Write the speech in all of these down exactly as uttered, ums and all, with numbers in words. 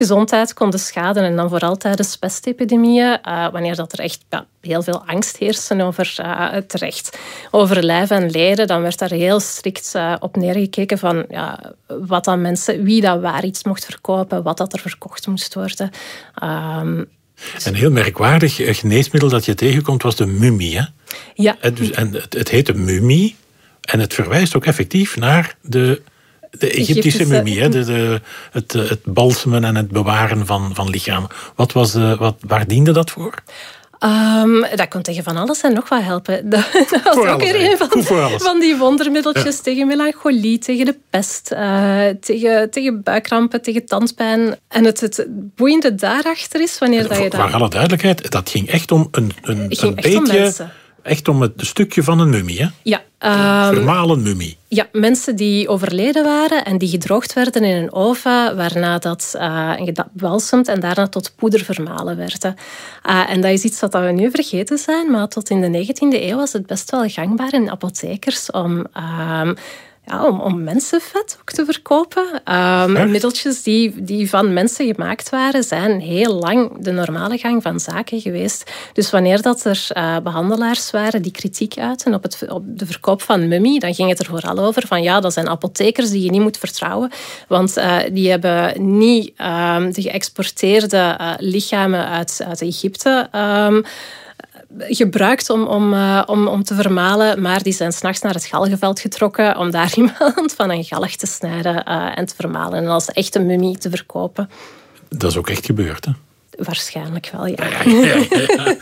gezondheid konden schaden. En dan vooral tijdens pestepidemieën, uh, wanneer dat er echt ja, heel veel angst heerste over uh, het recht over lijf en leden, dan werd daar heel strikt uh, op neergekeken van ja, wat dan mensen, wie dat waar iets mocht verkopen, wat dat er verkocht moest worden. Um, Een heel merkwaardig geneesmiddel dat je tegenkomt was de mummie. Hè? Ja. En, dus, en het, het heet de mummie en het verwijst ook effectief naar de, de Egyptische Egyptische... mummie. Hè? De, de, het, het balsemen en het bewaren van, van lichamen. Wat was de, wat, waar diende dat voor? Um, dat kon tegen van alles en nog wat helpen. Dat, dat was voor ook alles, weer een van, van die wondermiddeltjes ja. tegen melancholie, tegen de pest, uh, tegen, tegen buikkrampen, tegen tandpijn. En het, het boeiende daarachter is wanneer dat je dat... Voor alle duidelijkheid, dat ging echt om een, een, ging een echt beetje... Om mensen. Echt om het stukje van een mummie, hè? Ja. Um, Vermalen mummie. Ja, mensen die overleden waren en die gedroogd werden in een oven, waarna dat uh, gebalsemd en daarna tot poeder vermalen werden. Uh, en dat is iets wat we nu vergeten zijn, maar tot in de negentiende eeuw was het best wel gangbaar in apothekers om... Uh, Ja, om, om mensenvet ook te verkopen. Um, middeltjes die, die van mensen gemaakt waren, zijn heel lang de normale gang van zaken geweest. Dus wanneer dat er uh, behandelaars waren die kritiek uiten op, het, op de verkoop van mummie, dan ging het er vooral over van ja, dat zijn apothekers die je niet moet vertrouwen, want uh, die hebben niet um, de geëxporteerde uh, lichamen uit, uit Egypte um, gebruikt om, om, uh, om, om te vermalen, maar die zijn 's nachts naar het galgenveld getrokken om daar iemand van een galg te snijden uh, en te vermalen en als echte mummie te verkopen. Dat is ook echt gebeurd, hè? Waarschijnlijk wel, ja. ja, ja, ja, ja.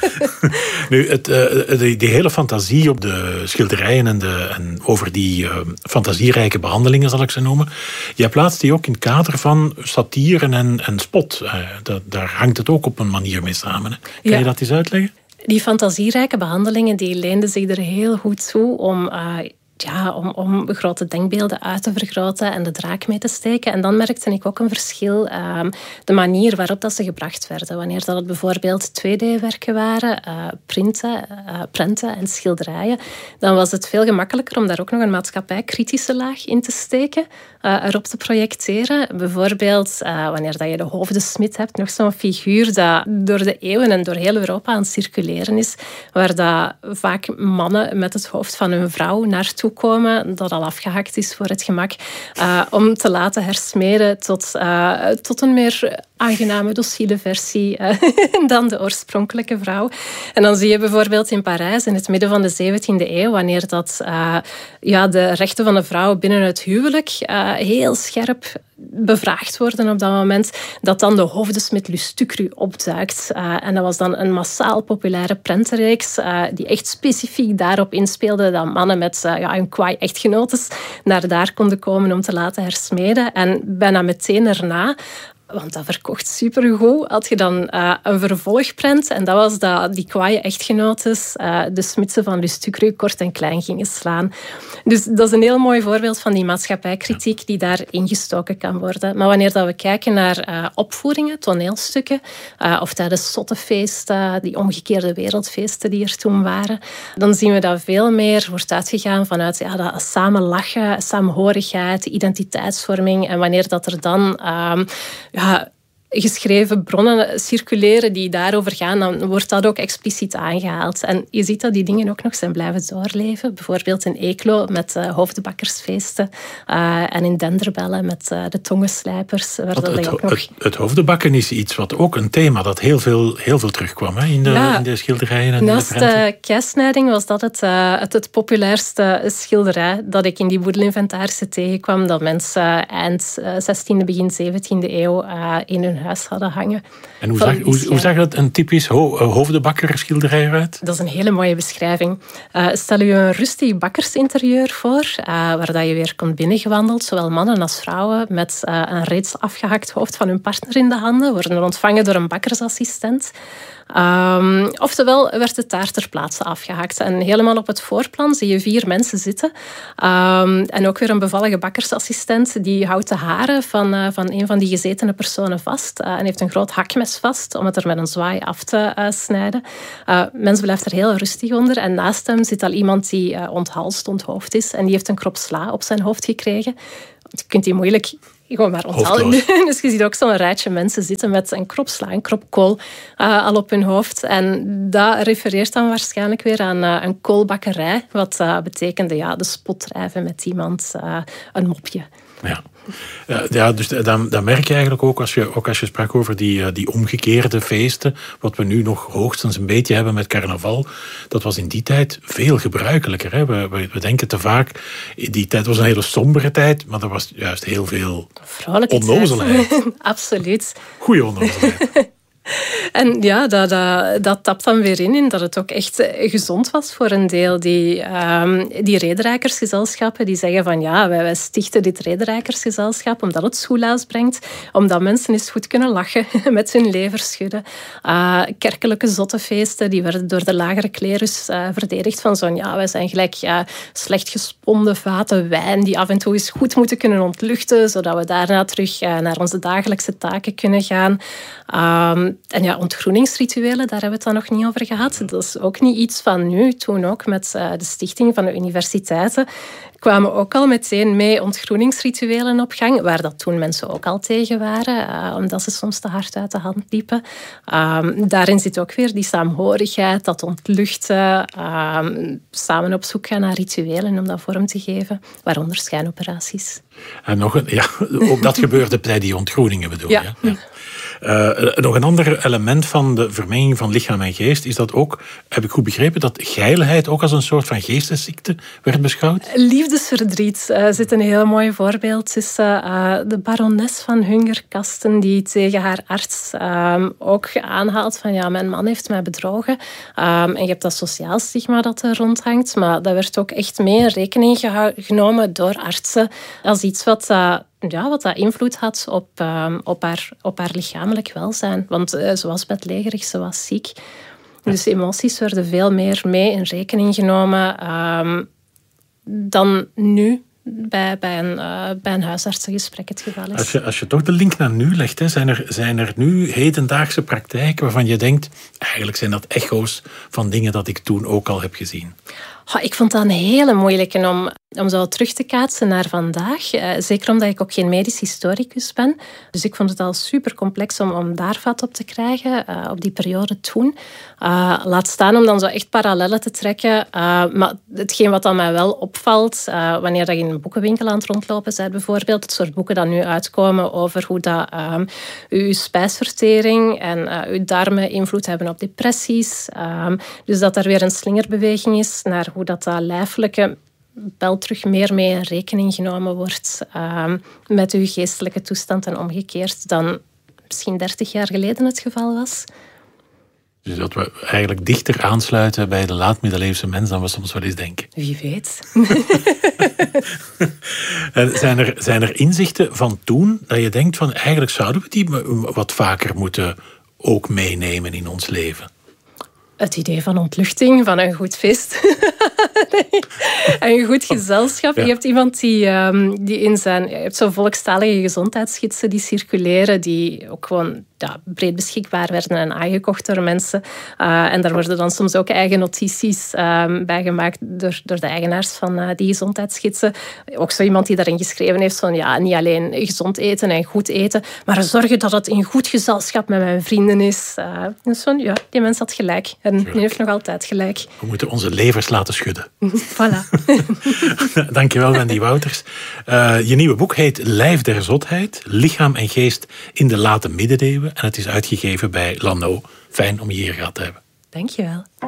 Nu, het, uh, die, die hele fantasie op de schilderijen en, de, en over die uh, fantasierijke behandelingen, zal ik ze noemen, jij plaatst die ook in het kader van satire en, en spot. Uh, dat, daar hangt het ook op een manier mee samen. Hè? Kan ja. je dat eens uitleggen? Die fantasierijke behandelingen die leenden zich er heel goed toe om, uh, ja, om, om grote denkbeelden uit te vergroten en de draak mee te steken. En dan merkte ik ook een verschil. Uh, de manier waarop dat ze gebracht werden. Wanneer dat het bijvoorbeeld twee D-werken waren, uh, printen, uh, prenten en schilderijen, dan was het veel gemakkelijker om daar ook nog een maatschappijkritische laag in te steken. Uh, erop te projecteren. Bijvoorbeeld uh, wanneer dat je de hoofdesmid hebt, nog zo'n figuur dat door de eeuwen en door heel Europa aan het circuleren is, waar dat vaak mannen met het hoofd van hun vrouw naartoe komen, dat al afgehakt is voor het gemak, uh, om te laten hersmeden tot, uh, tot een meer aangename, docile versie uh, dan de oorspronkelijke vrouw. En dan zie je bijvoorbeeld in Parijs in het midden van de zeventiende eeuw, wanneer dat, uh, ja, de rechten van de vrouw binnen het huwelijk uh, heel scherp bevraagd worden op dat moment, dat dan de hoofdesmid Lustucru opduikt. Uh, en dat was dan een massaal populaire prentenreeks uh, die echt specifiek daarop inspeelde dat mannen met uh, ja, een kwaai echtgenotes naar daar konden komen om te laten hersmeden. En bijna meteen erna, want dat verkocht supergoed, had je dan uh, een vervolgprent. En dat was dat die kwaaie echtgenotes uh, de smidse van Lustucru kort en klein gingen slaan. Dus dat is een heel mooi voorbeeld van die maatschappijkritiek die daar ingestoken kan worden. Maar wanneer dat we kijken naar uh, opvoeringen, toneelstukken, uh, of tijdens zottefeesten, die omgekeerde wereldfeesten die er toen waren, dan zien we dat veel meer wordt uitgegaan vanuit ja, dat samen lachen, saamhorigheid, identiteitsvorming. En wanneer dat er dan Um, Ja, geschreven bronnen circuleren die daarover gaan, dan wordt dat ook expliciet aangehaald. En je ziet dat die dingen ook nog zijn blijven doorleven. Bijvoorbeeld in Eeklo met uh, hoofdbakkersfeesten uh, en in Denderbellen met uh, de tongenslijpers. Waar dat het, ook nog... het, het hoofdbakken is iets wat ook een thema dat heel veel, heel veel terugkwam hè, in, de, ja, in de schilderijen en naast de prenten. de keisnijding was dat het, uh, het, het populairste schilderij dat ik in die boedelinventarissen tegenkwam, dat mensen eind uh, zestiende, begin zeventiende eeuw uh, in hun huis hadden hangen. En hoe zag, hoe, hoe zag dat een typisch ho- hoofdbakker schilderij eruit? Dat is een hele mooie beschrijving. Uh, stel je een rustig bakkersinterieur voor, uh, waar dat je weer kon binnengewandeld, zowel mannen als vrouwen, met uh, een reeds afgehakt hoofd van hun partner in de handen, worden ontvangen door een bakkersassistent. Um, oftewel werd de taart ter plaatse afgehakt. En helemaal op het voorplan zie je vier mensen zitten. Um, en ook weer een bevallige bakkersassistent die houdt de haren van, uh, van een van die gezetene personen vast. Uh, en heeft een groot hakmes vast om het er met een zwaai af te uh, snijden. Uh, mens blijft er heel rustig onder. En naast hem zit al iemand die uh, onthalsd, onthoofd is. En die heeft een krop sla op zijn hoofd gekregen. Je kunt die moeilijk gewoon maar onthalen. Dus je ziet ook zo'n rijtje mensen zitten met een krop sla, een krop kool uh, al op hun hoofd. En dat refereert dan waarschijnlijk weer aan uh, een koolbakkerij. Wat uh, betekende ja, de spot drijven met iemand, uh, een mopje. Ja. Ja, dus dan, dan merk je eigenlijk ook als je, ook als je sprak over die, die omgekeerde feesten, wat we nu nog hoogstens een beetje hebben met carnaval, dat was in die tijd veel gebruikelijker. Hè? We, we, we denken te vaak, die tijd was een hele sombere tijd, maar er was juist heel veel onnozelheid. Absoluut. Goeie onnozelheid. En ja, dat, dat, dat tapt dan weer in, in dat het ook echt gezond was voor een deel. Die, um, die rederijkersgezelschappen die zeggen van ja, wij, wij stichten dit rederijkersgezelschap omdat het soelaas brengt, omdat mensen eens goed kunnen lachen met hun lever schudden. Uh, kerkelijke zottefeesten die werden door de lagere klerus uh, verdedigd van zo'n ja, wij zijn gelijk ja, slecht gesponden vaten wijn die af en toe eens goed moeten kunnen ontluchten, zodat we daarna terug uh, naar onze dagelijkse taken kunnen gaan. Um, En ja, ontgroeningsrituelen, daar hebben we het dan nog niet over gehad. Dat is ook niet iets van nu. Toen ook met uh, de stichting van de universiteiten kwamen ook al meteen mee ontgroeningsrituelen op gang, waar dat toen mensen ook al tegen waren, uh, omdat ze soms te hard uit de hand liepen. Um, daarin zit ook weer die saamhorigheid, dat ontluchten, um, samen op zoek gaan naar rituelen om dat vorm te geven, waaronder schijnoperaties. En nog een, ja, ook dat gebeurde bij die ontgroeningen bedoel je? Ja. Ja. Uh, nog een ander element van de vermenging van lichaam en geest is dat ook, heb ik goed begrepen, dat geilheid ook als een soort van geestesziekte werd beschouwd? Liefdesverdriet uh, zit een heel mooi voorbeeld tussen uh, de barones van Hungerkasten die tegen haar arts um, ook aanhaalt van ja, mijn man heeft mij bedrogen. Um, en je hebt dat sociaal stigma dat er rondhangt, maar dat werd ook echt mee in rekening geha- genomen door artsen als iets wat uh, Ja, wat dat invloed had op, um, op, haar, op haar lichamelijk welzijn. Want uh, ze was bedlegerig, ze was ziek. Dus emoties werden veel meer mee in rekening genomen um, dan nu bij, bij, een, uh, bij een huisartsengesprek het geval is. Als je, als je toch de link naar nu legt, hè, zijn, er, zijn er nu hedendaagse praktijken waarvan je denkt, eigenlijk zijn dat echo's van dingen dat ik toen ook al heb gezien? Oh, ik vond dat een hele moeilijke om, om zo terug te kaatsen naar vandaag. Uh, zeker omdat ik ook geen medisch historicus ben. Dus ik vond het al super complex om, om daar vat op te krijgen, uh, op die periode toen. Uh, laat staan om dan zo echt parallellen te trekken. Uh, maar hetgeen wat dan mij wel opvalt, uh, wanneer dat je in een boekenwinkel aan het rondlopen bent bijvoorbeeld, het soort boeken dat nu uitkomen over hoe dat, um, uw spijsvertering en uh, uw darmen invloed hebben op depressies. Um, dus dat er weer een slingerbeweging is naar hoe dat, dat lijfelijke wel terug meer mee in rekening genomen wordt um, met uw geestelijke toestand en omgekeerd dan misschien dertig jaar geleden het geval was. Dus dat we eigenlijk dichter aansluiten bij de laat-middeleeuwse mens dan we soms wel eens denken. Wie weet. En zijn, er, zijn er inzichten van toen dat je denkt van eigenlijk zouden we die wat vaker moeten ook meenemen in ons leven? Het idee van ontluchting, van een goed feest. Nee. Een goed gezelschap. Ja. Je hebt iemand die, um, die in zijn... Je hebt zo volkstalige gezondheidsgidsen die circuleren, die ook gewoon ja, breed beschikbaar werden en aangekocht door mensen. Uh, en daar worden dan soms ook eigen notities um, bij gemaakt door, door de eigenaars van uh, die gezondheidsgidsen. Ook zo iemand die daarin geschreven heeft van ja, niet alleen gezond eten en goed eten, maar zorgen dat het in goed gezelschap met mijn vrienden is. Uh, dus van, ja, die mens had gelijk. En die heeft nog altijd gelijk. We moeten onze levers laten schudden. Voilà. Dankjewel, Wendy Wouters. Uh, je nieuwe boek heet Lijf der Zotheid, lichaam en geest in de late middeleeuwen. En het is uitgegeven bij Lano. Fijn om je hier gehad te hebben. Dankjewel.